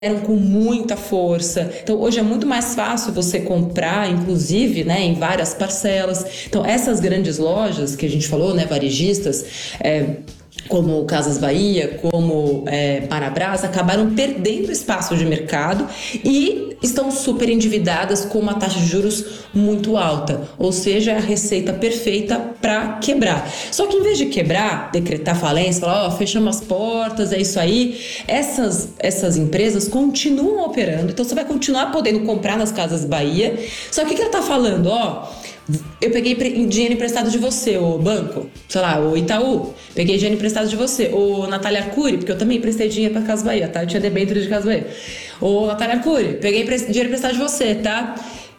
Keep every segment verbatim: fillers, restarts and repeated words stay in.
com muita força. Então, hoje é muito mais fácil você comprar, inclusive, né, em várias parcelas. Então, essas grandes lojas que a gente falou, né, varejistas, é, como Casas Bahia, como é, Marabras, acabaram perdendo espaço de mercado e estão super endividadas com uma taxa de juros muito alta, ou seja, é a receita perfeita para quebrar. Só que em vez de quebrar, decretar falência, falar, ó, oh, fechamos as portas, é isso aí, essas, essas empresas continuam operando, então você vai continuar podendo comprar nas Casas Bahia, só que o que ela está falando, ó, eu peguei dinheiro emprestado de você, ô banco, sei lá, o Itaú, peguei dinheiro emprestado de você, ô Natália Arcuri, porque eu também emprestei dinheiro pra Casa Bahia, tá? Eu tinha debênture de Casa Bahia. Ô Natália Arcuri, peguei dinheiro emprestado de você, tá?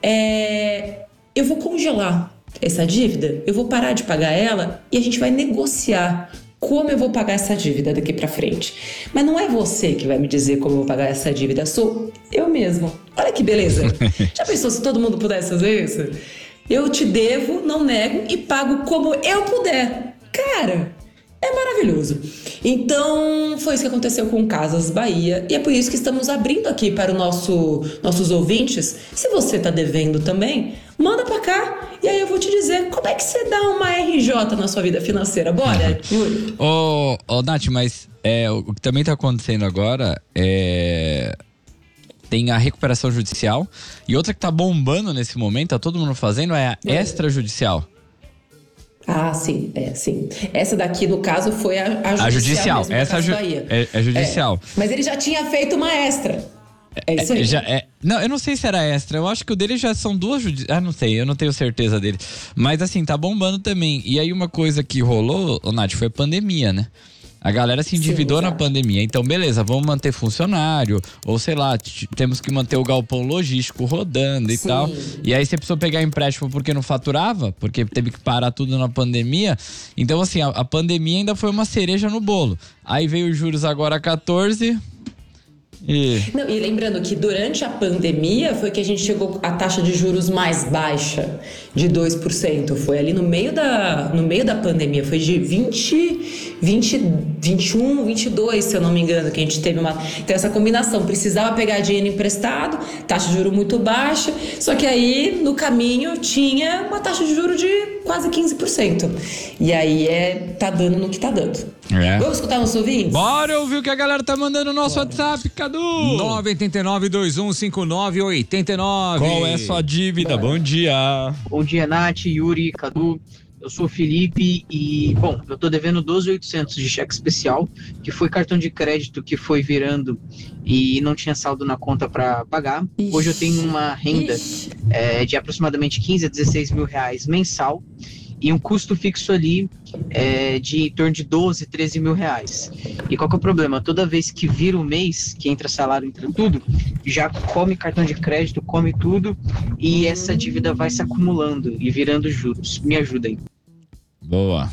É... Eu vou congelar essa dívida, eu vou parar de pagar ela e a gente vai negociar como eu vou pagar essa dívida daqui pra frente. Mas não é você que vai me dizer como eu vou pagar essa dívida, sou eu mesmo. Olha que beleza. Já pensou se todo mundo pudesse fazer isso? Eu te devo, não nego e pago como eu puder. Cara, é maravilhoso. Então, foi isso que aconteceu com Casas Bahia. E é por isso que estamos abrindo aqui para os nosso, nossos ouvintes. Se você está devendo também, manda para cá. E aí eu vou te dizer como é que você dá uma R J na sua vida financeira. Bora, Yuri. Ô, ô, Nath, mas é, o que também está acontecendo agora é... Tem a recuperação judicial e outra que tá bombando nesse momento, tá todo mundo fazendo, é a extrajudicial. Ah, sim, é, sim. Essa daqui, no caso, foi a, a judicial. A judicial, mesmo, essa ju- é, é judicial. É, mas ele já tinha feito uma extra. É isso aí. É, já é, não, eu não sei se era extra, eu acho que o dele já são duas judiciais. Ah, não sei, eu não tenho certeza dele. Mas assim, tá bombando também. E aí uma coisa que rolou, ô, Nath, foi a pandemia, né? A galera se endividou Sim, na pandemia. Então, beleza, vamos manter funcionário. Ou sei lá, t- temos que manter o galpão logístico rodando e Sim. tal. E aí você precisou pegar empréstimo porque não faturava, porque teve que parar tudo na pandemia. Então, assim, a, a pandemia ainda foi uma cereja no bolo. Aí veio os juros agora a quatorze. E... Não, e lembrando que durante a pandemia foi que a gente chegou à taxa de juros mais baixa, de dois por cento. Foi ali no meio da, no meio da pandemia, foi de vinte, vinte, vinte e um, vinte e dois, se eu não me engano, que a gente teve uma... Então essa combinação, precisava pegar dinheiro emprestado, taxa de juros muito baixa, só que aí no caminho tinha uma taxa de juros de quase quinze por cento. E aí é, tá dando no que tá dando. É. Vamos escutar nossos ouvintes? Bora ouvir o que a galera tá mandando no nosso Bora. WhatsApp, Cadu! nove oito nove, dois um cinco nove oito nove. Qual é a sua dívida? Bora. Bom dia! Bom dia, Nath, Yuri, Cadu. Eu sou o Felipe e, bom, eu tô devendo doze mil e oitocentos de cheque especial, que foi cartão de crédito que foi virando e não tinha saldo na conta para pagar. Ixi. Hoje eu tenho uma renda é, de aproximadamente quinze a dezesseis mil reais mensal e um custo fixo ali é, de em torno de doze, treze mil reais. E qual que é o problema? Toda vez que vira o mês, que entra salário, entra tudo, já come cartão de crédito, come tudo e essa dívida vai se acumulando e virando juros. Me ajuda aí. Boa.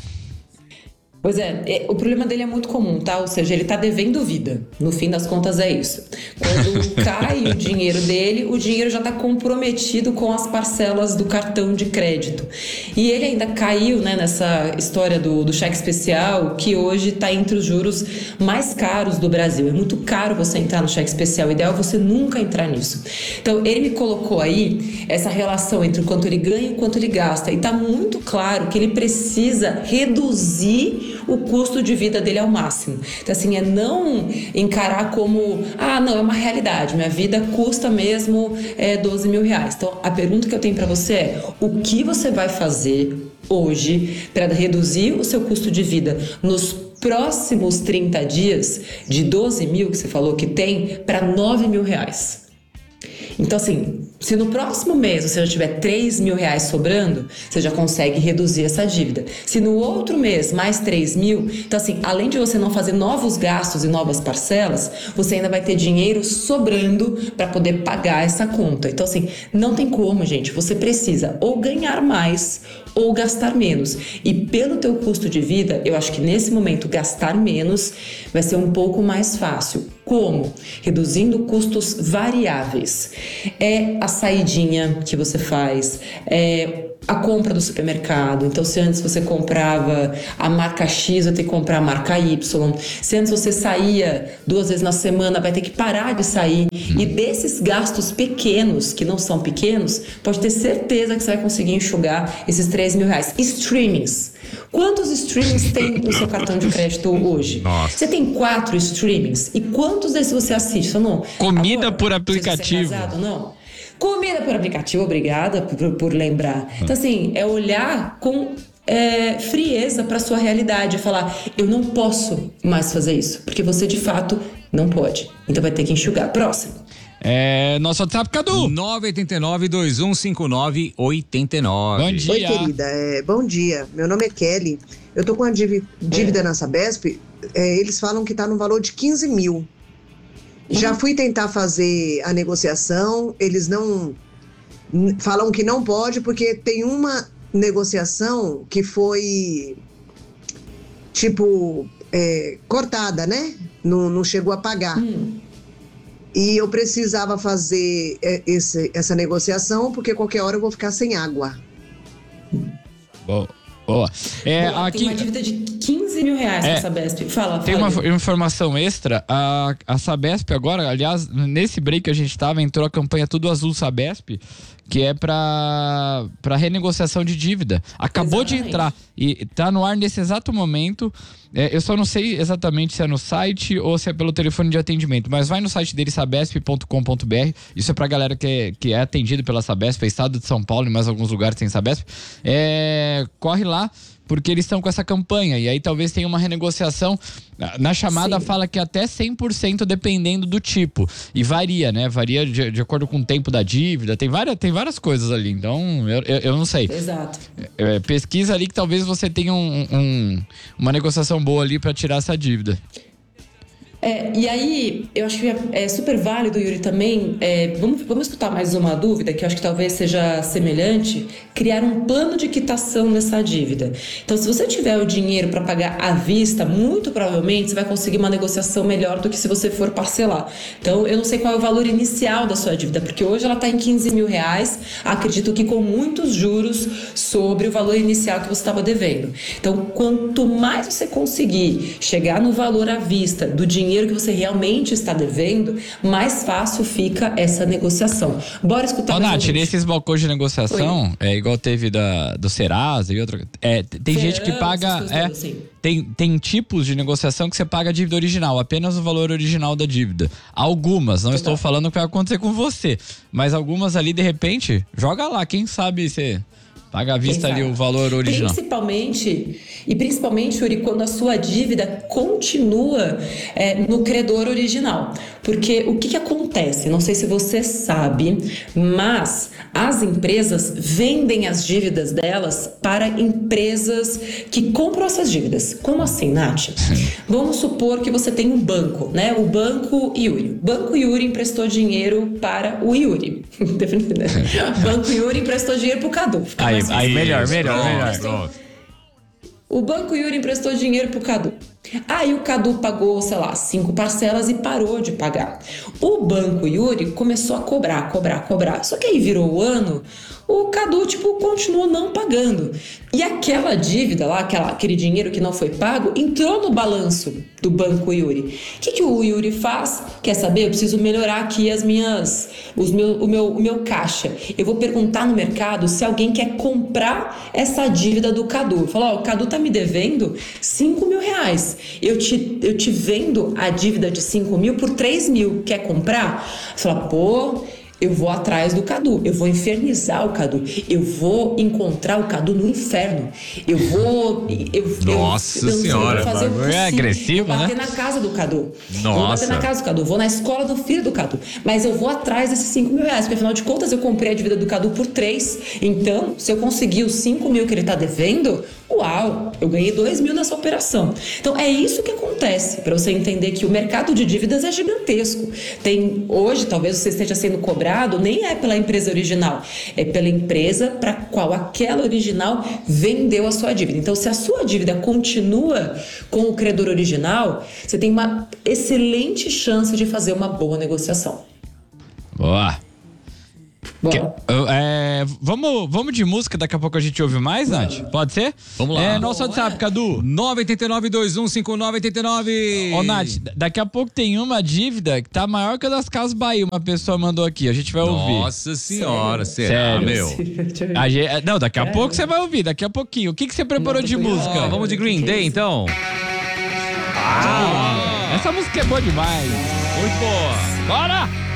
Pois é, o problema dele é muito comum, tá? Ou seja, ele tá devendo vida. No fim das contas é isso. Quando cai o dinheiro dele, o dinheiro já tá comprometido com as parcelas do cartão de crédito. E ele ainda caiu, né, nessa história do, do cheque especial, que hoje tá entre os juros mais caros do Brasil. É muito caro você entrar no cheque especial. O ideal é você nunca entrar nisso. Então, ele me colocou aí essa relação entre o quanto ele ganha e o quanto ele gasta. E tá muito claro que ele precisa reduzir o custo de vida dele ao máximo. Então, assim, é não encarar como, ah, não, é uma realidade, minha vida custa mesmo é, doze mil reais. Então, a pergunta que eu tenho para você é, o que você vai fazer hoje para reduzir o seu custo de vida nos próximos trinta dias, de doze mil que você falou que tem, para nove mil reais? Então, assim, se no próximo mês você já tiver três mil reais sobrando, você já consegue reduzir essa dívida. Se no outro mês mais três mil, então assim, além de você não fazer novos gastos e novas parcelas, você ainda vai ter dinheiro sobrando para poder pagar essa conta. Então assim, não tem como, gente, você precisa ou ganhar mais ou gastar menos. E pelo teu custo de vida, eu acho que nesse momento gastar menos vai ser um pouco mais fácil. Como? Reduzindo custos variáveis. É a saidinha que você faz, é a compra do supermercado. Então, se antes você comprava a marca X, vai ter que comprar a marca Y. Se antes você saía duas vezes na semana, vai ter que parar de sair. E desses gastos pequenos, que não são pequenos, pode ter certeza que você vai conseguir enxugar esses três mil reais. Streamings. Quantos streamings tem no seu cartão de crédito hoje? Nossa. Você tem quatro streamings? E quantos desses você assiste? Não? Comida Amor, por não sei se você é aplicativo. casado, não? Comida por aplicativo, obrigada por, por lembrar. Então, assim, é olhar com é, frieza para sua realidade. Falar, eu não posso mais fazer isso. Porque você, de fato, não pode. Então vai ter que enxugar. Próximo. É, nosso WhatsApp, Cadu. nove oito nove, dois um cinco nove, oito nove. Bom dia. Oi, querida. É, bom dia. Meu nome é Kelly. Eu tô com uma dívi- dívida na Sabesp. É, eles falam que tá no valor de quinze mil. Já fui tentar fazer a negociação. Eles não... n- falam que não pode porque tem uma negociação que foi... Tipo... é, cortada, né? Não, não chegou a pagar. E eu precisava fazer é, esse, essa negociação porque qualquer hora eu vou ficar sem água. Boa. Boa. É, Boa, aqui tem uma dívida de quinze mil reais É, na Sabesp. Fala, tem fala. uma Edu. informação extra. A, a Sabesp agora, aliás, nesse break que a gente tava, entrou a campanha Tudo Azul Sabesp, que é pra, pra renegociação de dívida. Acabou de Exatamente. entrar e tá no ar nesse exato momento. É, eu só não sei exatamente se é no site ou se é pelo telefone de atendimento, mas vai no site dele, sabesp ponto com ponto b r. Isso é pra galera que é, que é atendido pela Sabesp, é estado de São Paulo e mais alguns lugares tem Sabesp. É, corre lá, porque eles estão com essa campanha. E aí talvez tenha uma renegociação. Na chamada Sim. fala que até cem por cento dependendo do tipo. E varia, né? Varia de, de acordo com o tempo da dívida. Tem várias, tem várias coisas ali. Então, eu, eu, eu não sei. Exato. É, pesquisa ali que talvez você tenha um, um- uma negociação boa ali pra tirar essa dívida. É, e aí, eu acho que é, é super válido, Yuri, também. é, vamos, vamos escutar mais uma dúvida, que eu acho que talvez seja semelhante: criar um plano de quitação dessa dívida. Então, se você tiver o dinheiro para pagar à vista, muito provavelmente você vai conseguir uma negociação melhor do que se você for parcelar. Então, eu não sei qual é o valor inicial da sua dívida, porque hoje ela está em quinze mil reais, acredito que com muitos juros sobre o valor inicial que você estava devendo. Então, quanto mais você conseguir chegar no valor à vista do dinheiro que você realmente está devendo, mais fácil fica essa negociação. Bora escutar Ó, mais Nath, um vídeo. nesses balcões de negociação, é igual teve da, do Serasa e outra. É, tem Feirão, gente que paga. essas coisas É, todas, assim. tem, tem tipos de negociação que você paga a dívida original, apenas o valor original da dívida. Algumas, não estou falando o que vai acontecer com você, mas algumas ali, de repente, joga lá, quem sabe você paga à vista Quem ali sabe? o valor original. Principalmente, e principalmente, Yuri, quando a sua dívida continua é, no credor original. Porque o que, que acontece? Não sei se você sabe, mas as empresas vendem as dívidas delas para empresas que compram essas dívidas. Como assim, Nath? Vamos supor que você tem um banco, né? O Banco Yuri. O Banco Yuri emprestou dinheiro para o Yuri. O Banco Yuri emprestou dinheiro para o Cadu. Fica Aí, mais aí, fácil. melhor, melhor, Pronto, melhor. pronto. O Banco Yuri emprestou dinheiro pro Cadu. Aí o Cadu pagou, sei lá, cinco parcelas e parou de pagar. O Banco Yuri começou a cobrar, cobrar, cobrar. Só que aí virou o ano, o Cadu, tipo, continuou não pagando. E aquela dívida lá, aquela, aquele dinheiro que não foi pago, entrou no balanço do Banco Yuri. O que, que o Yuri faz? Quer saber? Eu preciso melhorar aqui as minhas, os meu, o, meu, o meu caixa. Eu vou perguntar no mercado se alguém quer comprar essa dívida do Cadu. Falar, ó, o Cadu tá me devendo cinco mil reais. Eu te, eu te vendo a dívida de cinco mil por três mil. Quer comprar? Fala, pô... Eu vou atrás do Cadu, eu vou infernizar o Cadu, eu vou encontrar o Cadu no inferno, eu vou... Eu, Nossa eu, eu, eu Senhora, vou fazer o bagulho é possível, agressivo, vou bater né? na casa do Cadu, vou Nossa. bater na casa do Cadu, vou na escola do filho do Cadu, mas eu vou atrás desses cinco mil reais, porque afinal de contas eu comprei a dívida do Cadu por três, então se eu conseguir os cinco mil que ele tá devendo, uau, eu ganhei dois mil nessa operação. Então é isso que acontece, para você entender que o mercado de dívidas é gigantesco. Tem, hoje, talvez você esteja sendo cobrado, nem é pela empresa original, é pela empresa para qual aquela original vendeu a sua dívida. Então, se a sua dívida continua com o credor original, você tem uma excelente chance de fazer uma boa negociação. Boa. Bom. Que- é, vamos, vamos de música, daqui a pouco a gente ouve mais, Nath? Pode ser? Vamos lá. É, nosso WhatsApp, Cadu. nove oito nove, dois um cinco nove oito nove. Ô, Nath, daqui a pouco tem uma dívida que tá maior que a das Casas Bahia. Uma pessoa mandou aqui, a gente vai ouvir. Nossa senhora, será, Sério? meu? A gente- não, daqui a pouco você vai ouvir, daqui a pouquinho. O que, que você preparou de música? Ó, vamos de Green Day, então? Ah, essa música é boa demais. Muito boa. Bora!